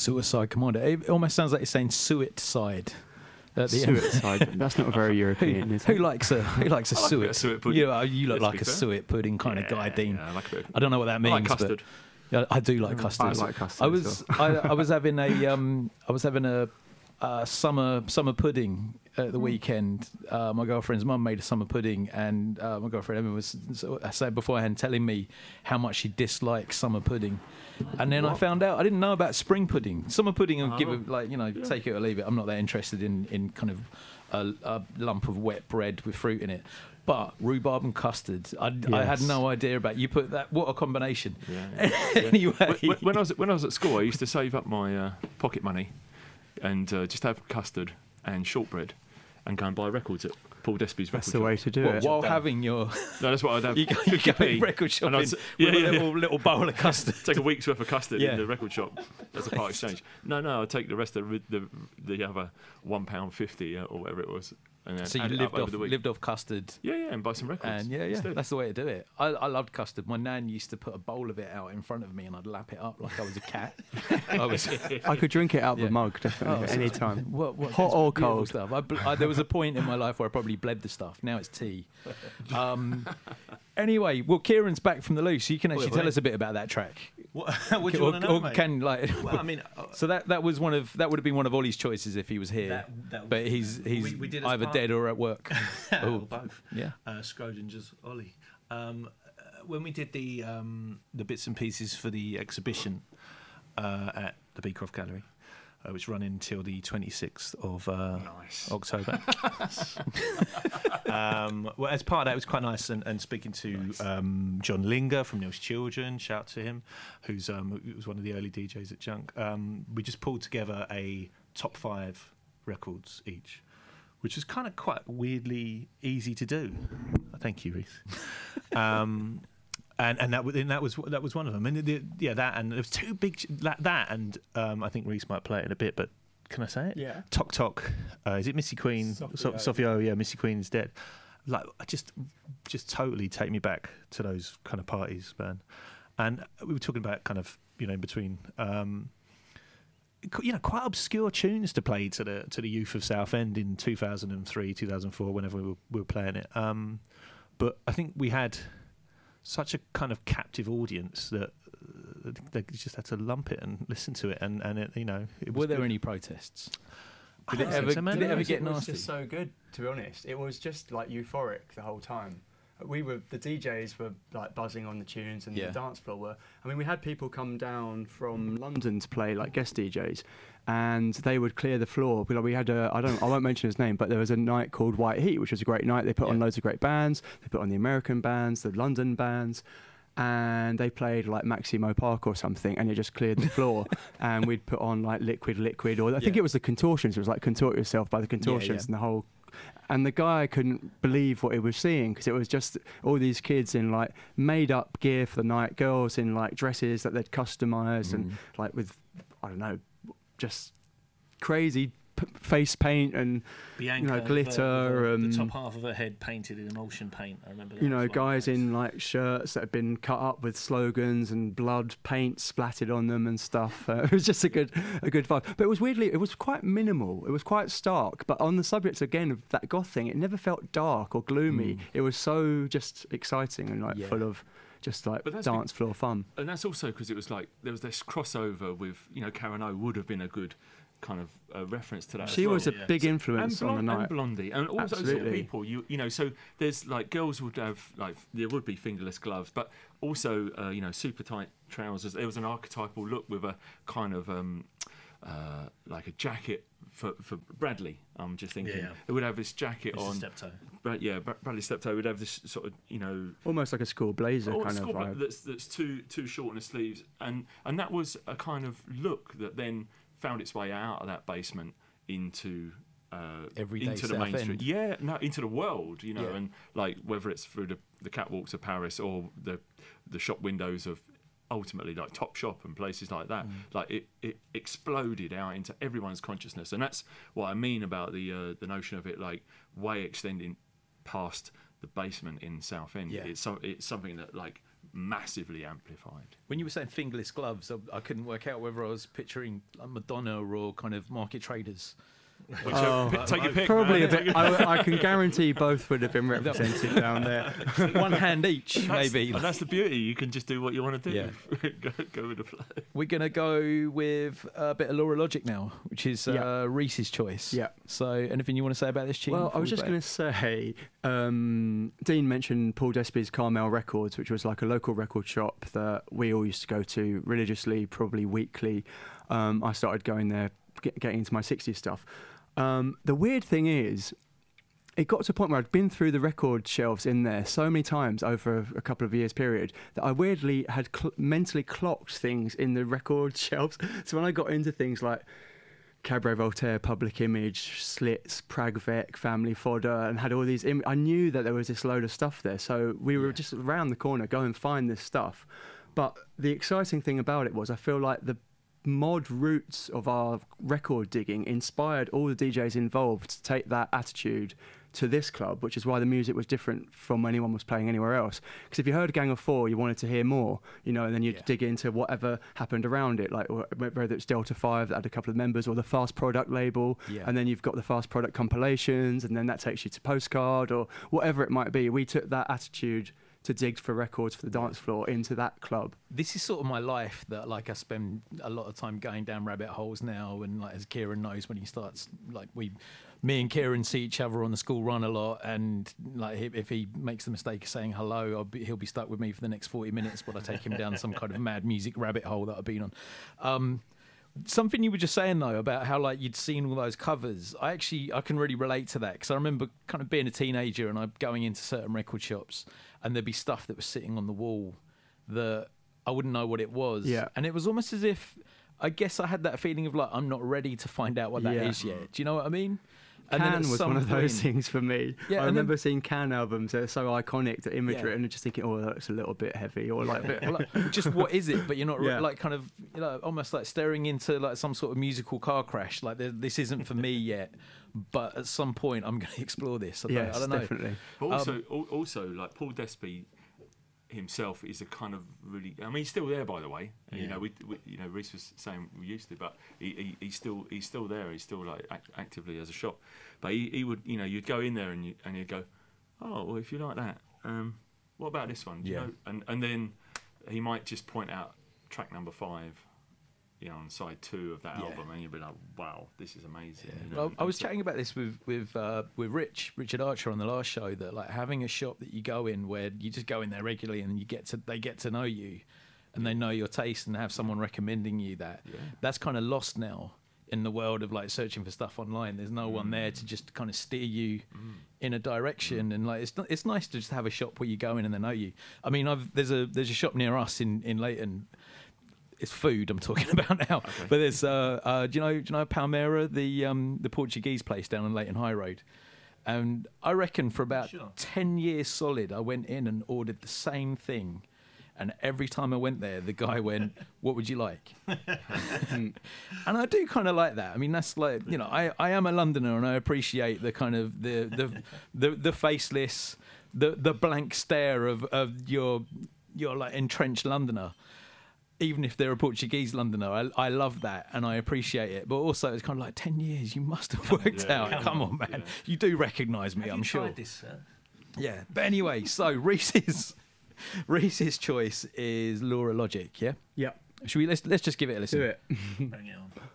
Suicide Commando. It almost sounds like you're saying suicide. At the end. Suicide. That's not very European, is it? Who likes a suet? A suet pudding. You look like a suet pudding kind of guy, Dean. Yeah, I like a bit. I don't know what that means. I like custard. But yeah, I do like custard. I like custard. I was having a summer pudding at the weekend. My girlfriend's mum made a summer pudding, and my girlfriend Emma was, I said beforehand, telling me how much she dislikes summer pudding. And then I found out I didn't know about spring pudding. Summer pudding, I'll give it take it or leave it. I'm not that interested in kind of a lump of wet bread with fruit in it. But rhubarb and custard, I had no idea about. You put that, what a combination. Yeah. Anyway, when I was at school, I used to save up my pocket money and just have custard and shortbread and go and buy records at Paul Despy's record That's the shop. way to do it. while having your No, that's what I'd have. you go 50p, record shopping and with a little bowl of custard. take a week's worth of custard Yeah. in the record shop as a part exchange. No, I'd take the rest of the other £1.50 or whatever it was. And then So you add it up over the week. lived off custard. Yeah, and buy some records. And yeah, instead. that's the way to do it. I loved custard. My nan used to put a bowl of it out in front of me, and I'd lap it up like I was a cat. I could drink it out of Yeah. a mug, definitely, so any time. What, Hot it's or beautiful cold? stuff. There was a point in my life where I probably bled the stuff. Now it's tea. Anyway, well, Kieran's back from the loose. So you can actually tell us a bit about that track. What do you want to know, mate? Well, I mean, so that would have been one of Ollie's choices if he was here. But he's we did as either part- dead or at work. or both. Yeah. Schrodinger's Ollie. When we did the bits and pieces for the exhibition at the Beecroft Gallery, which run until the 26th of October. Well, as part of that, it was quite nice, and speaking to John Linger from Neil's Children, shout to him, who was one of the early DJs at Junk. We just pulled together a top 5 records each, which was kind of quite weirdly easy to do. Thank you, Reese. And that was one of them. And that, and there was two big that and I think Reese might play it in a bit, but can I say it? Yeah. Tok Tok. Is it Missy Queen? Sophia. Yeah, Missy Queen's dead. Like, just totally take me back to those kind of parties, man. And we were talking about kind of in between. Quite obscure tunes to play to the youth of Southend in 2003, 2004, whenever we were playing it. But I think we had such a kind of captive audience that they just had to lump it and listen to it, and it, it was Were there good. any protests? I Did it don't think ever, so, man. did it ever It get was nasty? just so good, to be honest. It was just like euphoric the whole time. The DJs were like buzzing on the tunes, and Yeah. the dance floor were. I mean, we had people come down from London to play, like guest DJs, and they would clear the floor. We had I won't mention his name, but there was a night called White Heat, which was a great night. They put on loads of great bands. They put on the American bands, the London bands. And they played like Maximo Park or something, and it just cleared the floor. And we'd put on like Liquid, or I think it was the Contortions. It was like Contort Yourself by the Contortions, and the whole. And the guy couldn't believe what he was seeing, because it was just all these kids in like made up gear for the night, girls in like dresses that they'd customised, and like with just crazy face paint and Bianca, glitter, the top half of her head painted in emulsion paint. I remember that. Guys in like shirts that had been cut up with slogans and blood paint splattered on them and stuff. It was just a good vibe. But it was quite minimal. It was quite stark. But on the subject again of that goth thing, it never felt dark or gloomy. It was so just exciting and like full of just like dance floor fun. And that's also because it was like there was this crossover with Karen O would have been a good kind of reference to that. She as well. was a big influence on the night. And Blondie, and all those sort of Absolutely. people. So there's like girls would have like there would be fingerless gloves, but also super tight trousers. There was an archetypal look with a kind of like a jacket for Bradley. I'm just thinking it would have this jacket on. Steptoe. Bradley Steptoe would have this sort of almost like a school blazer kind of school vibe. that's too short in the sleeves, and that was a kind of look that then found its way out of that basement into Everyday into the Southend. mainstream, into the world, and like whether it's through the catwalks of Paris or the shop windows of ultimately like Topshop and places like that. Like it exploded out into everyone's consciousness, and that's what I mean about the notion of it like way extending past the basement in Southend. Yeah. It's something that like massively amplified. When you were saying fingerless gloves, I couldn't work out whether I was picturing like Madonna or kind of Market Traders. Take your pick. Probably man. a bit. I can guarantee both would have been represented down there. One hand each, maybe. And that's the beauty. You can just do what you want to do. Yeah. go with the flow. We're going to go with a bit of Laura Logic now, which is Yeah. Reese's choice. Yeah. So anything you want to say about this tune? Well, I before was we just play going to say, Dean mentioned Paul Despy's Carmel Records, which was like a local record shop that we all used to go to religiously, probably weekly. I started going there, getting into my 60s stuff. The weird thing is, it got to a point where I'd been through the record shelves in there so many times over a couple of years period that I weirdly had mentally clocked things in the record shelves. So when I got into things like Cabaret Voltaire, Public Image, Slits, Pragvec, Family Fodder, and had all these, I knew that there was this load of stuff there. So we were just around the corner, go and find this stuff. But the exciting thing about it was I feel like the mod roots of our record digging inspired all the DJs involved to take that attitude to this club, which is why the music was different from anyone was playing anywhere else. Because if you heard Gang of Four, you wanted to hear more, and then you'd dig into whatever happened around it, like whether it's Delta 5 that had a couple of members, or the Fast Product label, and then you've got the Fast Product compilations, and then that takes you to Postcard or whatever it might be. We took that attitude to dig for records for the dance floor into that club. This is sort of my life, that like I spend a lot of time going down rabbit holes now, and like as Kieran knows, when he starts, like me and Kieran see each other on the school run a lot, and like if he makes the mistake of saying hello, he'll be stuck with me for the next 40 minutes, but I take him down some kind of mad music rabbit hole that I've been on. Something you were just saying though about how like you'd seen all those covers, I can really relate to that, because I remember kind of being a teenager and I'm going into certain record shops and there'd be stuff that was sitting on the wall that I wouldn't know what it was, and it was almost as if, I guess I had that feeling of like, I'm not ready to find out what that is yet. Do you know what I mean? And Can then was one of those things for me. Yeah, I remember seeing Can albums, they're so iconic, the imagery, and just thinking, oh, that looks a little bit heavy, or like a bit. Like, just what is it? But you're not like kind of, almost like staring into like some sort of musical car crash. Like this isn't for me yet, but at some point I'm going to explore this. I don't know. Definitely. But also like Paul Despy himself is a kind of really, I mean, he's still there, by the way. Yeah. We Reese was saying we used to, but he's still there. He's still like actively as a shop. But he would, you'd go in there and you'd go, oh, well, if you like that, what about this one? Do you know? And then he might just point out track number 5, on side 2 of that album, and you'd be like, wow, this is amazing. Well, I was chatting about this with Richard Archer on the last show, that like having a shop that you go in where you just go in there regularly and they get to know you and they know your taste, and have someone recommending you that's kind of lost now in the world of like searching for stuff online. There's no one there to just kind of steer you in a direction, and like it's nice to just have a shop where you go in and they know you. I mean, there's a shop near us in Leighton. It's food I'm talking about now, but there's do you know Palmeira, the Portuguese place down on Leighton High Road, and I reckon for about 10 years solid I went in and ordered the same thing, and every time I went there the guy went, what would you like? And I do kind of like that. I mean, that's like, I am a Londoner and I appreciate the kind of the faceless, the blank stare of your like entrenched Londoner. Even if they're a Portuguese Londoner, I love that and I appreciate it. But also, it's kind of like 10 years. You must have worked out. Come on, man. Yeah. You do recognise me, I'm sure. Tried this, sir? Yeah. But anyway, so Reese's choice is Laura Logic. Yeah. Yeah. Should we? Let's just give it a listen. Do it. Bring it on.